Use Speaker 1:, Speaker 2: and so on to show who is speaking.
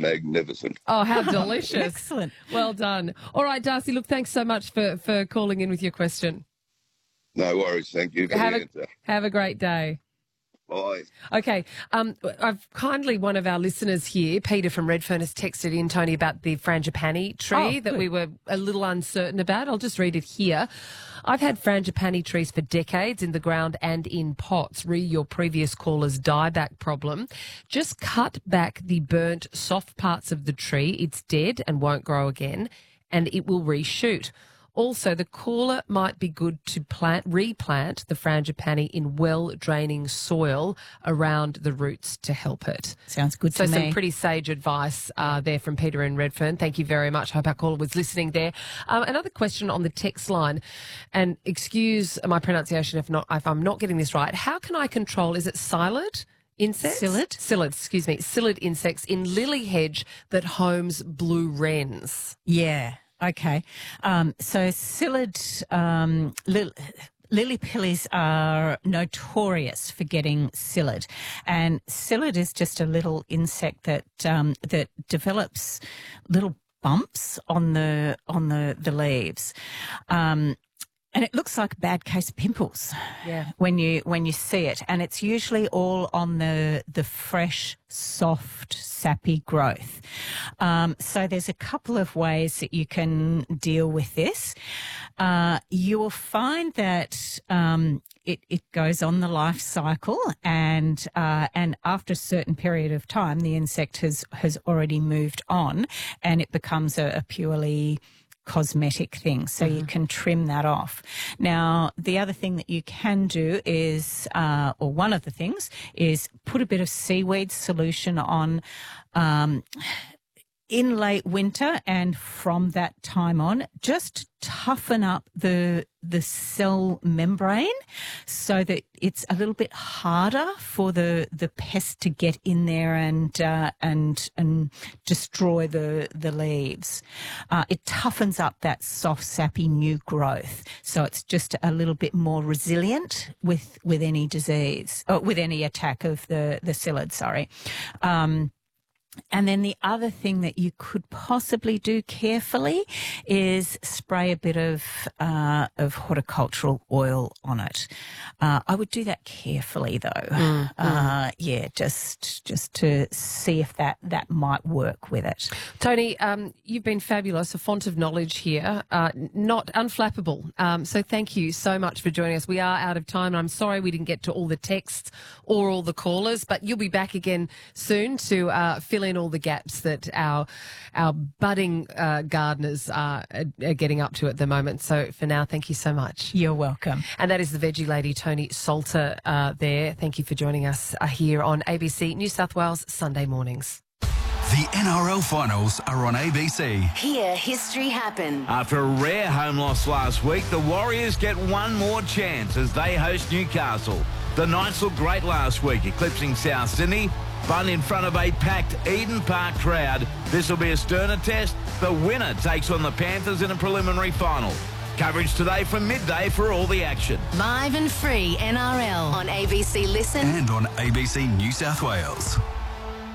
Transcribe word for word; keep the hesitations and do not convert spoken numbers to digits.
Speaker 1: magnificent.
Speaker 2: Oh, how delicious.
Speaker 3: Excellent.
Speaker 2: Well done. All right, Darcy, look, thanks so much for, for calling in with your question.
Speaker 1: No worries. Thank you for
Speaker 2: Have
Speaker 1: the
Speaker 2: a,
Speaker 1: answer.
Speaker 2: have a great day.
Speaker 1: Bye.
Speaker 2: Okay, um, I've kindly, one of our listeners here, Peter from Redfern, has texted in, Tony, about the frangipani tree
Speaker 3: Oh,
Speaker 2: that
Speaker 3: good.
Speaker 2: we were a little uncertain about. I'll just read it here. I've had frangipani trees for decades in the ground and in pots. Re your previous caller's dieback problem. Just cut back the burnt soft parts of the tree. It's dead and won't grow again, and it will reshoot. Also, the caller might be good to plant, replant the frangipani in well-draining soil around the roots to help it.
Speaker 3: Sounds good
Speaker 2: So
Speaker 3: to me.
Speaker 2: some pretty sage advice uh, there from Peter in Redfern. Thank you very much. Hope our caller was listening there. Um, another question on the text line, and excuse my pronunciation if not if I'm not getting this right. How can I control, is it psyllid? Insects?
Speaker 3: Psyllid?
Speaker 2: Psyllid, excuse me. Psyllid insects in lily hedge that homes blue wrens.
Speaker 3: Yeah. Okay. Um, so psyllid, um, lil- lily pillies are notorious for getting psyllid, and psyllid is just a little insect that um, that develops little bumps on the on the the leaves. Um, And it looks like a bad case of pimples.
Speaker 2: Yeah.
Speaker 3: When you when you see it, and it's usually all on the the fresh, soft, sappy growth. Um, so there's a couple of ways that you can deal with this. Uh, you will find that um, it it goes on the life cycle, and uh, and after a certain period of time, the insect has has already moved on, and it becomes a, a purely cosmetic thing, so mm-hmm. you can trim that off. Now, the other thing that you can do is, uh, or one of the things, is put a bit of seaweed solution on um, in late winter, and from that time on, just toughen up the the cell membrane so that it's a little bit harder for the the pest to get in there and uh, and and destroy the the leaves. Uh, it toughens up that soft, sappy new growth, so it's just a little bit more resilient with with any disease, or with any attack of the the psyllid. Sorry. Um, And then the other thing that you could possibly do carefully is spray a bit of uh, of horticultural oil on it. Uh, I would do that carefully, though. Mm, uh, mm. Yeah, just just to see if that, that might work with it.
Speaker 2: Tony, um, you've been fabulous, a font of knowledge here, uh, not unflappable. Um, so thank you so much for joining us. We are out of time, and I'm sorry we didn't get to all the texts or all the callers, but you'll be back again soon to uh, fill in all the gaps that our our budding uh, gardeners are, are getting up to at the moment. So for now, thank you so much.
Speaker 3: You're welcome.
Speaker 2: And that is the veggie lady, Tony Salter, uh, there. Thank you for joining us uh, here on A B C New South Wales Sunday mornings.
Speaker 4: The N R L finals are on A B C.
Speaker 5: Hear history happen.
Speaker 6: After a rare home loss last week, the Warriors get one more chance as they host Newcastle. The Knights looked great last week, eclipsing South Sydney, but in front of a packed Eden Park crowd. This will be a sterner test. The winner takes on the Panthers in a preliminary final. Coverage today from midday for all the action.
Speaker 5: Live and free N R L on A B C Listen
Speaker 4: and on A B C New South Wales.